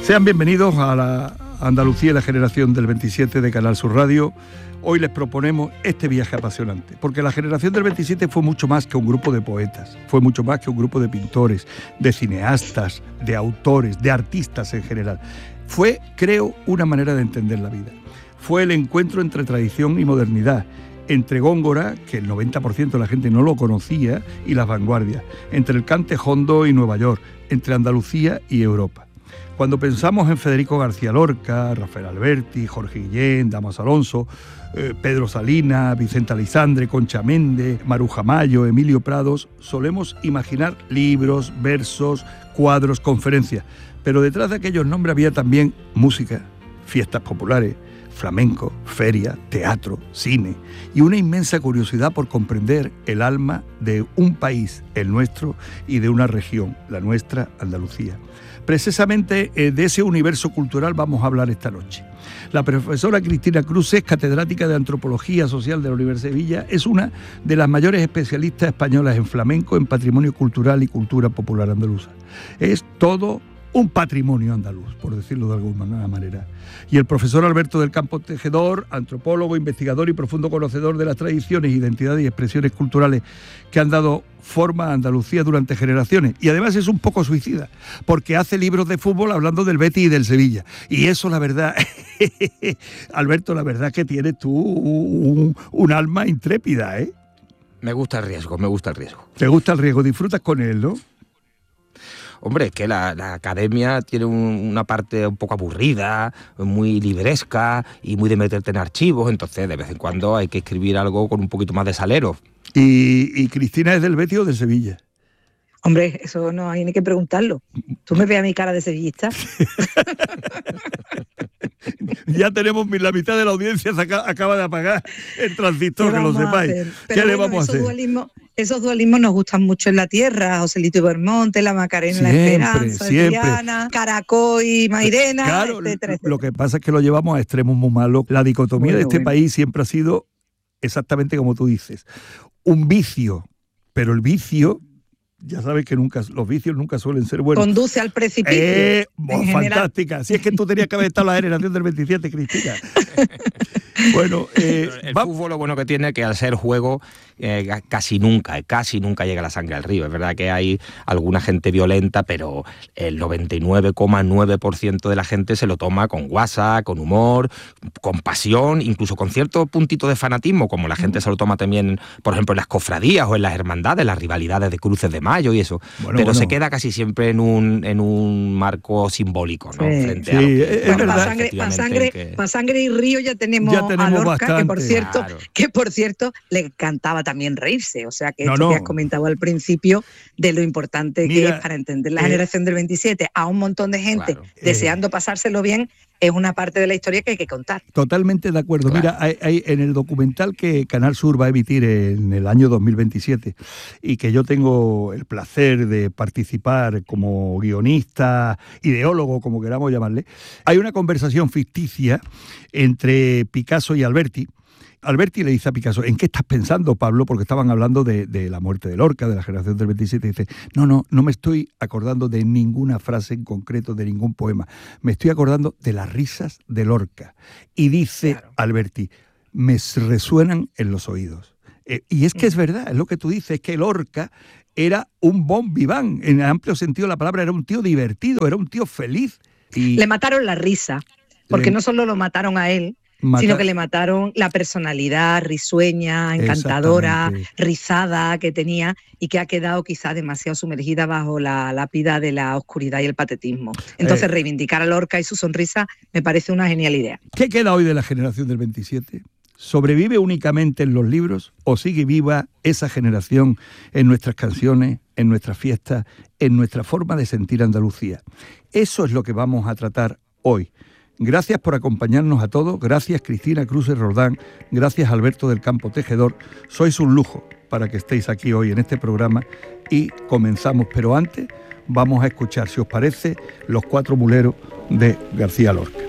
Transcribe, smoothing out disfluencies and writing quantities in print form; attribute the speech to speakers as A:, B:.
A: Sean bienvenidos a la Andalucía y la generación del 27 de Canal Sur Radio. Hoy les proponemos este viaje apasionante, porque la generación del 27 fue mucho más que un grupo de poetas, fue mucho más que un grupo de pintores, de cineastas, de autores, de artistas en general. Fue, creo, una manera de entender la vida. Fue el encuentro entre tradición y modernidad, entre Góngora, que el 90% de la gente no lo conocía, y las vanguardias, entre el cante jondo y Nueva York, entre Andalucía y Europa. Cuando pensamos en Federico García Lorca, Rafael Alberti, Jorge Guillén, Dámaso Alonso, Pedro Salinas, Vicente Aleixandre, Concha Méndez, Maruja Mayo, Emilio Prados, solemos imaginar libros, versos, cuadros, conferencias. Pero detrás de aquellos nombres había también música, fiestas populares, flamenco, feria, teatro, cine y una inmensa curiosidad por comprender el alma de un país, el nuestro, y de una región, la nuestra, Andalucía. Precisamente de ese universo cultural vamos a hablar esta noche. La profesora Cristina Cruz es catedrática de Antropología Social de la Universidad de Sevilla, es una de las mayores especialistas españolas en flamenco, en patrimonio cultural y cultura popular andaluza. Es todo un patrimonio andaluz, por decirlo de alguna manera. Y el profesor Alberto del Campo Tejedor, antropólogo, investigador y profundo conocedor de las tradiciones, identidades y expresiones culturales que han dado forma a Andalucía durante generaciones. Y además es un poco suicida, porque hace libros de fútbol hablando del Betis y del Sevilla. Y eso, la verdad, Alberto, la verdad que tienes tú un alma intrépida, ¿eh?
B: Me gusta el riesgo, me gusta el riesgo.
A: Te gusta el riesgo, disfrutas con él, ¿no?
B: Hombre, es que la academia tiene una parte un poco aburrida, muy libresca y muy de meterte en archivos, entonces de vez en cuando hay que escribir algo con un poquito más de salero.
A: ¿Y Cristina es del Betis o de Sevilla?
C: Hombre, eso no hay ni que preguntarlo. ¿Tú me ves a mi cara de sevillista?
A: Ya tenemos la mitad de la audiencia acaba de apagar el transistor, que lo sepáis. ¿Qué le vamos a hacer?
C: Esos dualismos nos gustan mucho en la tierra. Joselito y Belmonte, la Macarena, la Esperanza, Triana, Caracol y Mairena,
A: claro,
C: etcétera.
A: Lo que pasa es que lo llevamos a extremos muy malos. La dicotomía de este país siempre ha sido exactamente como tú dices. Un vicio, pero el vicio... Ya sabes que los vicios nunca suelen ser buenos.
C: Conduce al precipicio.
A: Fantástica. Si es que tú tenías que haber estado en la generación del 27, Cristina. Bueno,
B: el fútbol lo bueno que tiene es que al ser juego casi nunca llega la sangre al río. Es verdad que hay alguna gente violenta, pero el 99,9% de la gente se lo toma con guasa, con humor, con pasión, incluso con cierto puntito de fanatismo, como la gente se lo toma también, por ejemplo, en las cofradías o en las hermandades, las rivalidades de cruces de mayo y eso. Pero se queda casi siempre en un marco simbólico, ¿no?
C: Sí,
B: frente a lo que,
C: bueno, para sangre y río ya tenemos a Lorca,
A: bastante.
C: que por cierto le encantaba también reírse, o sea que esto que has comentado al principio de lo importante que es para entender la generación del 27 a un montón de gente deseando pasárselo bien, es una parte de la historia que hay que contar.
A: Totalmente de acuerdo. Claro. Mira, hay en el documental que Canal Sur va a emitir en el año 2027 y que yo tengo el placer de participar como guionista, ideólogo, como queramos llamarle, hay una conversación ficticia entre Picasso y Alberti. Alberti le dice a Picasso, ¿en qué estás pensando, Pablo? Porque estaban hablando de la muerte de Lorca, de la generación del 27, y dice, no me estoy acordando de ninguna frase en concreto, de ningún poema, me estoy acordando de las risas de Lorca. Y dice Alberti, me resuenan en los oídos. Y es que es verdad, es lo que tú dices, es que Lorca era un bon vivant, en el amplio sentido de la palabra, era un tío divertido, era un tío feliz. Y
C: le mataron la risa, porque no solo lo mataron a él, sino que le mataron la personalidad risueña, encantadora, rizada que tenía y que ha quedado quizás demasiado sumergida bajo la lápida de la oscuridad y el patetismo. Entonces reivindicar a Lorca y su sonrisa me parece una genial idea.
A: ¿Qué queda hoy de la generación del 27? ¿Sobrevive únicamente en los libros o sigue viva esa generación en nuestras canciones, en nuestras fiestas, en nuestra forma de sentir Andalucía? Eso es lo que vamos a tratar hoy. Gracias por acompañarnos a todos, gracias Cristina Cruz Roldán, gracias Alberto del Campo Tejedor. Sois un lujo para que estéis aquí hoy en este programa y comenzamos, pero antes vamos a escuchar, si os parece, Los Cuatro Muleros de García Lorca.